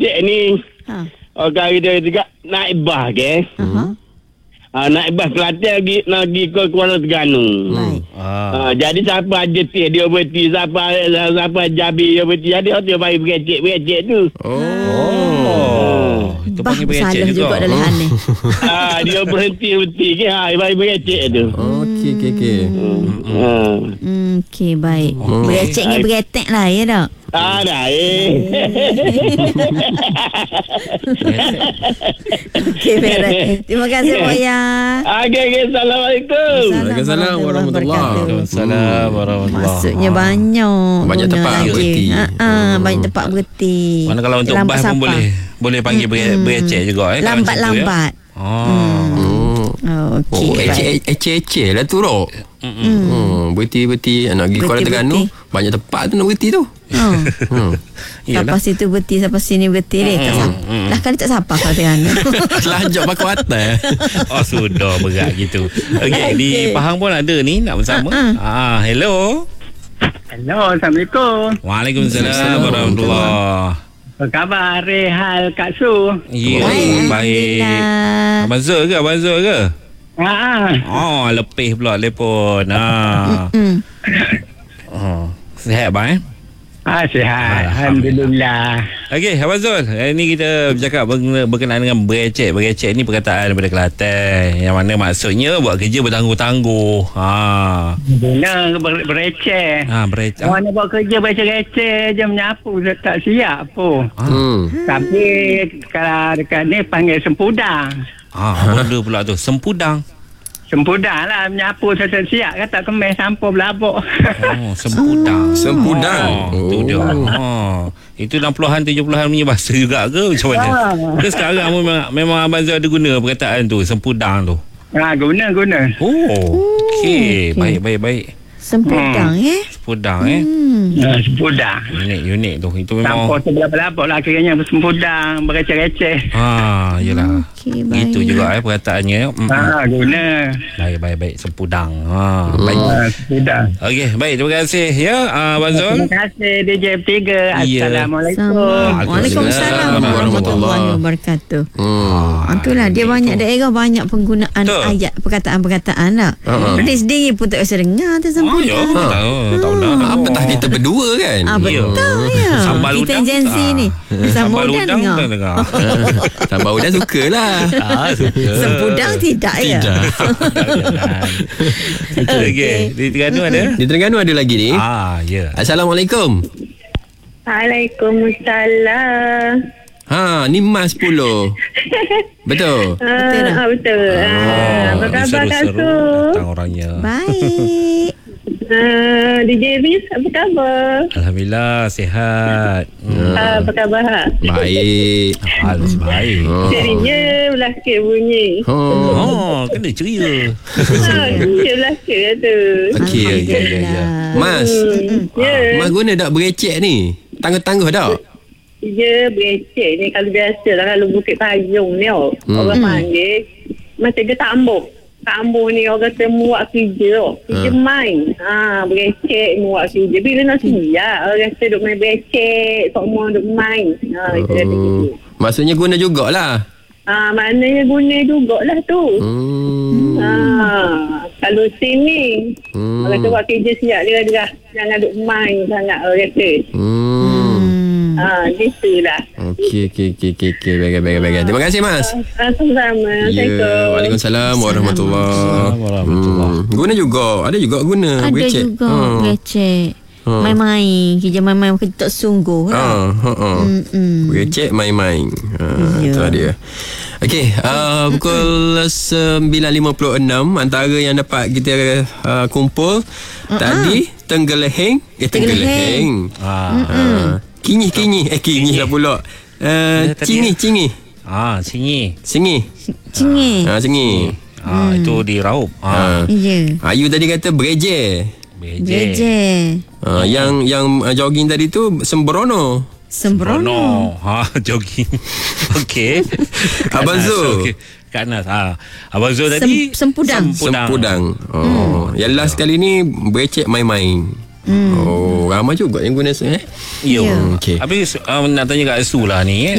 berecek ni. Orang dia juga naibah ke. Naibah Kelantan lagi ke Kuala Terengganu. Jadi siapa ajetih dia berhenti, siapa jabi dia berhenti. Jadi dia bagi berecek tu. Itu panggil berecek juga dalam aneh. Dia berhenti ke bagi berecek tu. Okey. Okey, baik. Berecek ni beretek lah, ya tak? Dah Okey, beres. Terima kasih, Boya. Okay, Assalamualaikum. Waalaikumsalam warahmatullahi. Waalaikumsalam warahmatullahi. Maksudnya banyak tempat berhenti. Banyak tempat berhenti. Mana kalau untuk bas pun boleh panggil berecek juga Lambat-lambat. Okey. Ece lah tu Rok. Berhenti nak pergi Kuala Terengganu, banyak tempat tu nak berhenti tu. Sampai situ berhenti, sampai sini berhenti dia. Dah kali tak sapa Kuala Terengganu. Selajak pakai atas. Sudah berat gitu. Okey, di Pahang pun ada ni nak bersama. Hello. Assalamualaikum. Waalaikumsalam warahmatullahi. Apa khabar Rehal Kak Su? Ya, baik. Abang Zul ke? Lepih pula telefon. Sihat bang? Sihat. Alhamdulillah. Okey, Abang Zul, hari ni kita bercakap berkenaan dengan berecek. Berecek ni perkataan daripada Kelantan, yang mana maksudnya buat kerja bertangguh-tangguh. Benar berecek. Berecek. Mana buat kerja receh je menyapu tak siap pun. Tapi kalau dekat ni panggil sempudang. Benda pula tu, sempudang. Sempudang lah, menyapu saya siap kata kemes sampul belabuk. Sempudang. Itu dia. Itu 60-an 70-an punya bahasa juga ke macam mana? Ke sekarang memang Abang Zul ada guna perkataan tu, sempudang tu? Guna. Okey. Baik. Sempudang Sempudang Sempudang. Unik tu. Itu memang sampul sebelah belabuk lah kiranya sempudang, bereceh-receh. Yelah. Okey, baik. Itu juga perkataannya. Guna. Baik. Sempudang. Baik. Sempudang. Okey, baik. Terima kasih ya, Abang Zul. Terima kasih DJ M3. Assalamualaikum. Waalaikumsalam warahmatullahi wabarakatuh. Itulah dia banyak daerah banyak penggunaan ayat perkataan-perkataan lah. Dia sendiri pun tak rasa dengar tu sempudang. Tahu dah. Apatah kita berdua kan? Betul ya. Sambal Kita udang. Gen Z ni. Sambal udang dengar. Sambal udang suka lah. Suka. Sempudang tidak ya. Okey. Di Terengganu ada? Di Terengganu ada lagi ni. Ya. Assalamualaikum. Waalaikumsalam. Ni Mas 10. Betul. Betul. Apa khabar Kak Su? Datang orangnya. Baik. DJ Riz, apa khabar? Alhamdulillah, sihat. Apa khabar? Baik. Halus baik. Ceria belakang bunyi. Kena ceria. Ceria belakang tu. Okey. Mas. Mas guna tak berecek ni? Tangguh-tangguh tak? Ya, berecek ni kalau biasa lah. Kalau Bukit Payung ni orang panggil macam dia tambuk. Tambuk ni orang kata muak kerja. Kerja main. Berecek muak kerja. Bila nak siap, orang kata duk main berecek. Semua duk main. Itu kata gitu. Maksudnya guna jugalah. Maknanya guna jugalah tu. Kalau sini orang kata buat kerja siap dia jangan duk main sangat orang kata. Gitulah. Okey. Baik. Terima kasih Mas. Sama-sama. Waalaikumsalam warahmatullahi. Guna juga. Ada juga guna Ada berecek. juga berecek. Main-main. Kerja main-main kerja tak sungguh lah. Berecek main-main. Itulah dia. Okey, pukul 9.56 antara yang dapat kita kumpul tadi Tenggeleheng. Kinyih lah pula. Cingih. Singi. Itu di Raup. Ya. Ayu tadi kata bereje. Yang jogging tadi tu sembrono. Jogging. Okey. Abang Zul. Okay. Kak Nas. Abang Zul tadi Sempudang. Yang last kali ni berecek main-main. Ramai juga yang guna Ya. Okay. Habis nak tanya Kak Su lah ni